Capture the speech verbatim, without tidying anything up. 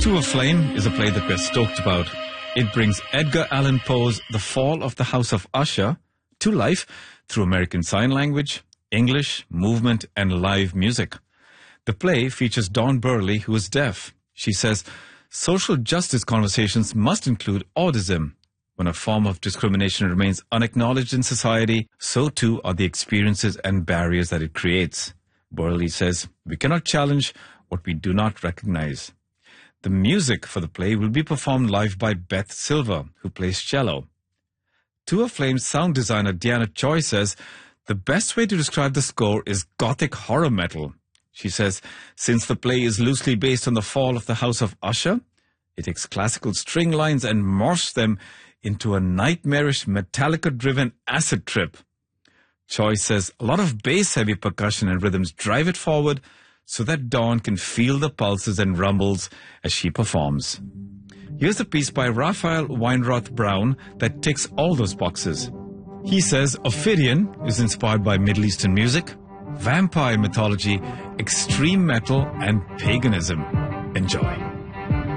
To a Flame is a play that we're stoked about. It brings Edgar Allan Poe's The Fall of the House of Usher to life through American Sign Language, English, movement, and live music. The play features Dawn Burley, who is deaf. She says, social justice conversations must include autism. When a form of discrimination remains unacknowledged in society, so too are the experiences and barriers that it creates. Burley says, we cannot challenge what we do not recognize. The music for the play will be performed live by Beth Silver, who plays cello. To a Flame's sound designer Deanna Choi says, the best way to describe the score is gothic horror metal. She says, since the play is loosely based on the fall of the House of Usher, it takes classical string lines and morphs them into a nightmarish Metallica-driven acid trip. Choi says a lot of bass-heavy percussion and rhythms drive it forward so that Dawn can feel the pulses and rumbles as she performs. Here's a piece by Raphael Weinroth Brown that ticks all those boxes. He says Ophidian is inspired by Middle Eastern music, vampire mythology, extreme metal, and paganism. Enjoy.